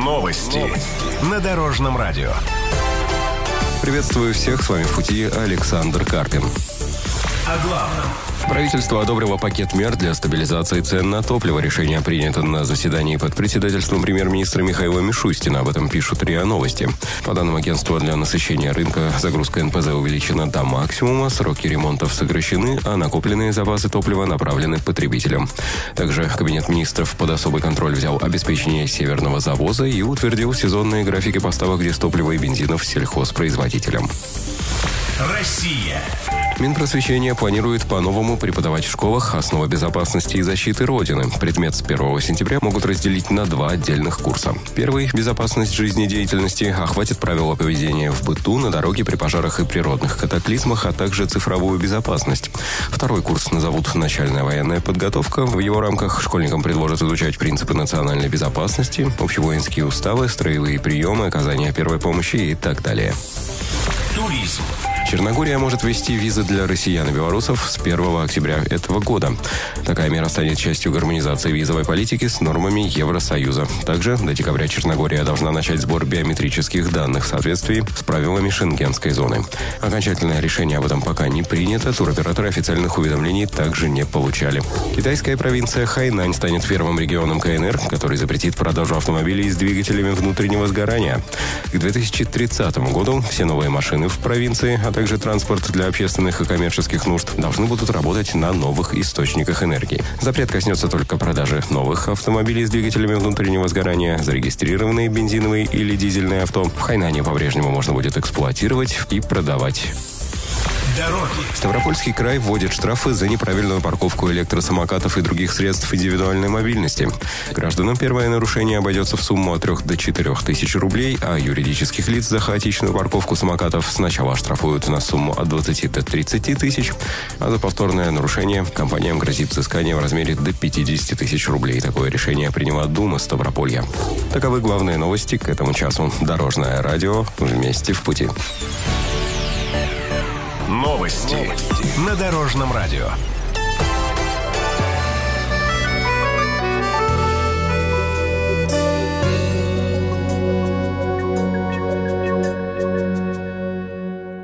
Новости на Дорожном радио. Приветствую всех, с вами в пути Александр Карпин. О главном. Правительство одобрило пакет мер для стабилизации цен на топливо. Решение принято на заседании под председательством премьер-министра Михаила Мишустина. Об этом пишут РИА Новости. По данным агентства, для насыщения рынка загрузка НПЗ увеличена до максимума, сроки ремонтов сокращены, а накопленные запасы топлива направлены потребителям. Также Кабинет министров под особый контроль взял обеспечение северного завоза и утвердил сезонные графики поставок дистоплива и бензинов сельхозпроизводителям. Россия. Минпросвещение планирует по-новому преподавать в школах основы безопасности и защиты Родины. Предмет с 1 сентября могут разделить на 2 отдельных курса. Первый – безопасность жизнедеятельности, охватит правила поведения в быту, на дороге, при пожарах и природных катаклизмах, а также цифровую безопасность. Второй курс назовут «Начальная военная подготовка». В его рамках школьникам предложат изучать принципы национальной безопасности, общевоинские уставы, строевые приемы, оказание первой помощи и так далее. Туризм. Черногория может ввести визы для россиян и белорусов с 1 октября этого года. Такая мера станет частью гармонизации визовой политики с нормами Евросоюза. Также до декабря Черногория должна начать сбор биометрических данных в соответствии с правилами Шенгенской зоны. Окончательное решение об этом пока не принято. Туроператоры официальных уведомлений также не получали. Китайская провинция Хайнань станет первым регионом КНР, который запретит продажу автомобилей с двигателями внутреннего сгорания. К 2030 году все новые машины в провинции, а также транспорт для общественных и коммерческих нужд должны будут работать на новых источниках энергии. Запрет коснется только продажи новых автомобилей с двигателями внутреннего сгорания. Зарегистрированные бензиновые или дизельные авто в Хайнане по-прежнему можно будет эксплуатировать и продавать. Дороги. Ставропольский край вводит штрафы за неправильную парковку электросамокатов и других средств индивидуальной мобильности. Гражданам первое нарушение обойдется в сумму от 3 до 4 тысяч рублей, а юридических лиц за хаотичную парковку самокатов сначала оштрафуют на сумму от 20 до 30 тысяч, а за повторное нарушение компаниям грозит взыскание в размере до 50 тысяч рублей. Такое решение приняла Дума Ставрополья. Таковы главные новости к этому часу. Дорожное радио. Вместе в пути. Новости на Дорожном радио.